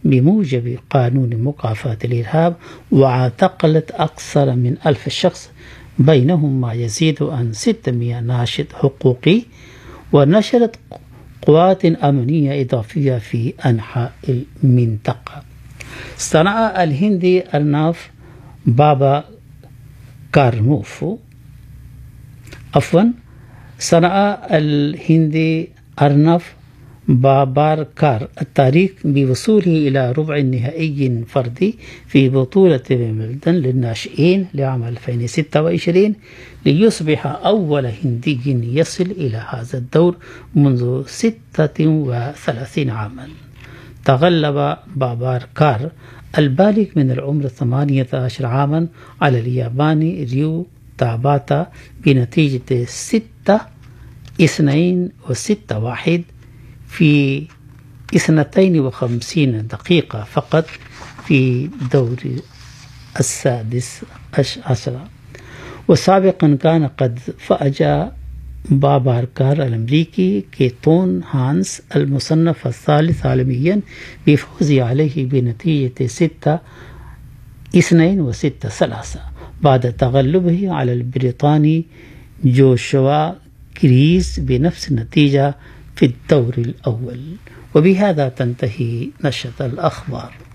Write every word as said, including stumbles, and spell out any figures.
بموجب قانون مكافحة الإرهاب، واعتقلت أكثر من ألف شخص، بينهم ما يزيد عن ستمائة ناشط حقوقي، ونشرت قوات أمنية إضافية في أنحاء المنطقة. صنع الهندي أرناف بابا كارنوف عفوا صنع الهندي أرناف باباركار التاريخ بوصوله إلى ربع النهائي فردي في بطولة ويمبلدون للناشئين لعام ألفين وستة وعشرين، ليصبح أول هندي يصل إلى هذا الدور منذ ستة وثلاثين عاما. تغلب باباركار البالغ من العمر ثمانية عشر عاما على الياباني ريو تاباتا بنتيجة ستة اثنين وستة واحد في اثنتين وخمسين دقيقة فقط في دور السادس عشر. وسابقا كان قد فاجأ باباركار الأمريكي كيتون هانس المصنف الثالث عالميا بفوزه عليه بنتيجة ستة اثنين وستة ثلاثة بعد تغلبه على البريطاني جوشوا كريس بنفس النتيجة في الدور الأول. وبهذا تنتهي نشرة الأخبار.